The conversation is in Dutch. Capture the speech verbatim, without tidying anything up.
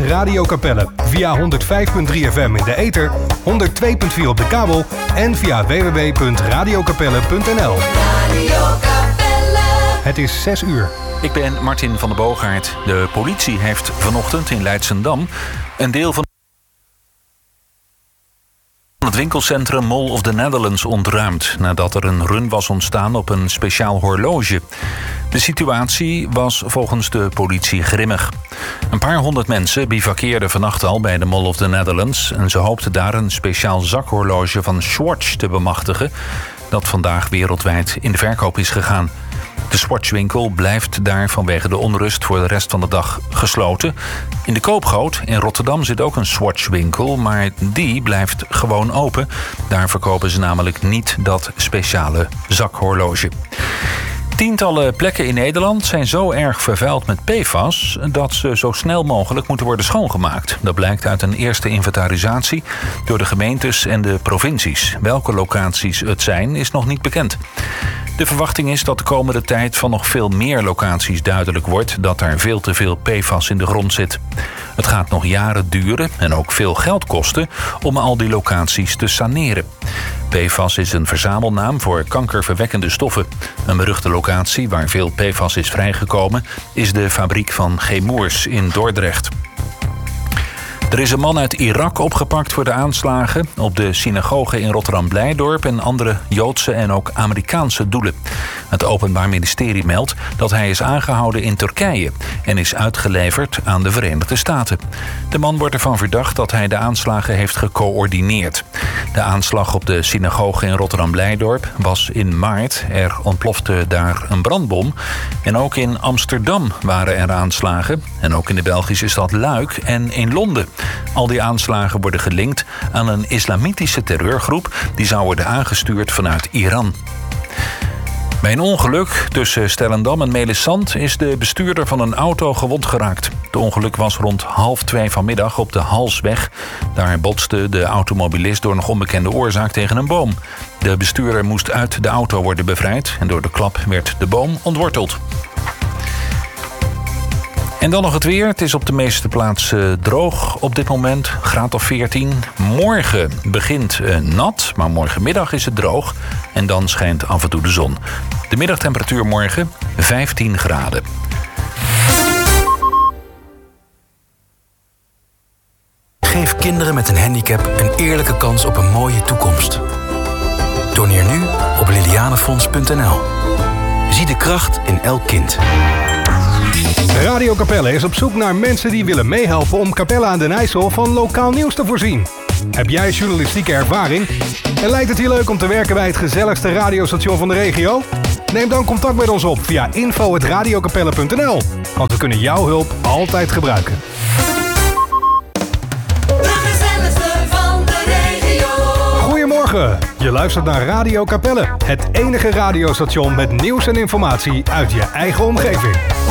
Radio Capelle. Via honderd vijf komma drie F M in de ether, honderd twee komma vier op de kabel en via w w w punt radio capelle punt n l. Radio Capelle. Het is zes uur. Ik ben Martin van der Boogaard. De politie heeft vanochtend in Leidschendam een deel van het winkelcentrum Mall of the Netherlands ontruimd nadat er een run was ontstaan op een speciaal horloge. De situatie was volgens de politie grimmig. Een paar honderd mensen bivakkeerden vannacht al bij de Mall of the Netherlands en ze hoopten daar een speciaal zakhorloge van Swatch te bemachtigen dat vandaag wereldwijd in de verkoop is gegaan. De Swatch-winkel blijft daar vanwege de onrust voor de rest van de dag gesloten. In de Koopgoot in Rotterdam zit ook een Swatch-winkel, maar die blijft gewoon open. Daar verkopen ze namelijk niet dat speciale zakhorloge. Tientallen plekken in Nederland zijn zo erg vervuild met P F A S dat ze zo snel mogelijk moeten worden schoongemaakt. Dat blijkt uit een eerste inventarisatie door de gemeentes en de provincies. Welke locaties het zijn, is nog niet bekend. De verwachting is dat de komende tijd van nog veel meer locaties duidelijk wordt dat er veel te veel P F A S in de grond zit. Het gaat nog jaren duren en ook veel geld kosten om al die locaties te saneren. P F A S is een verzamelnaam voor kankerverwekkende stoffen. Een beruchte locatie waar veel P F A S is vrijgekomen is de fabriek van Chemours in Dordrecht. Er is een man uit Irak opgepakt voor de aanslagen op de synagoge in Rotterdam-Blijdorp en andere Joodse en ook Amerikaanse doelen. Het Openbaar Ministerie meldt dat hij is aangehouden in Turkije en is uitgeleverd aan de Verenigde Staten. De man wordt ervan verdacht dat hij de aanslagen heeft gecoördineerd. De aanslag op de synagoge in Rotterdam-Blijdorp was in maart. Er ontplofte daar een brandbom. En ook in Amsterdam waren er aanslagen. En ook in de Belgische stad Luik en in Londen. Al die aanslagen worden gelinkt aan een islamitische terreurgroep die zou worden aangestuurd vanuit Iran. Bij een ongeluk tussen Stellendam en Melissant is de bestuurder van een auto gewond geraakt. Het ongeluk was rond half twee vanmiddag op de Halsweg. Daar botste de automobilist door nog onbekende oorzaak tegen een boom. De bestuurder moest uit de auto worden bevrijd en door de klap werd de boom ontworteld. En dan nog het weer. Het is op de meeste plaatsen droog op dit moment. Graad of veertien. Morgen begint uh, nat, maar morgenmiddag is het droog. En dan schijnt af en toe de zon. De middagtemperatuur morgen vijftien graden. Geef kinderen met een handicap een eerlijke kans op een mooie toekomst. Doneer nu op lilianefonds punt n l. Zie de kracht in elk kind. Radio Capelle is op zoek naar mensen die willen meehelpen om Capelle aan den IJssel van lokaal nieuws te voorzien. Heb jij journalistieke ervaring? En lijkt het je leuk om te werken bij het gezelligste radiostation van de regio? Neem dan contact met ons op via info at radio capelle punt n l. Want we kunnen jouw hulp altijd gebruiken. De gezelligste van de regio. Goedemorgen, je luistert naar Radio Capelle. Het enige radiostation met nieuws en informatie uit je eigen omgeving.